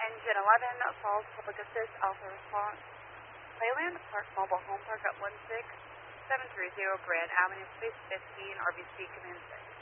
Engine 11, Falls Public Assist, Alpha Response. Playland Park Mobile Home Park at 16730 Grand Avenue, Space 15, RBC Command 6.